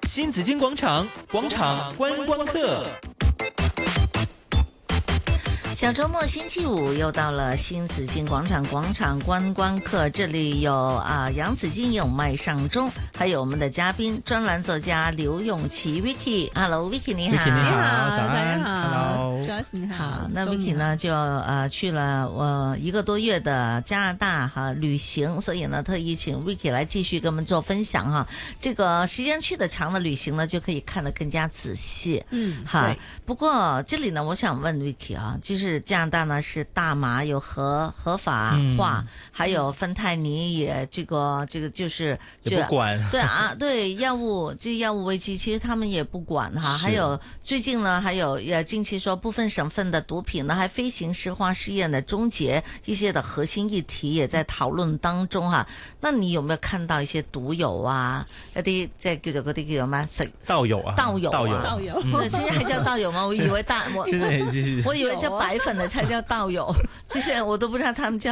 新紫金广场观光客。 小周末星期五又到了新紫金广场观光客，这里有杨紫金有麦尚中，还有我们的嘉宾专栏作家刘永琪 Vicky。Hello Vicky 你好。 Vicky 你好，早大家安好 ，Hello。 Joyce 你好。 好，那 Vicky 呢就去了1个多月的加拿大旅行，所以呢特意请 Vicky 来继续跟我们做分享哈。这个时间去的长的旅行呢，就可以看得更加仔细。好。不过这里呢，我想问 Vicky 啊，就是加拿大呢是大麻有合法化，还有芬太尼也这个就是也不管。 对啊，对药物危机，其实他们也不管哈。还有最近呢，还有近期说部分省份的毒品呢，还非刑事化试验的终结，一些的核心议題也在討論當中哈。那你有沒有看到一些毒友啊？一啲即係叫做嗰啲叫做咩？ 道友啊， 道友。 對， 現在還叫道友嗎？我以為我以為叫白粉的才叫道友，這些我都不知道他們叫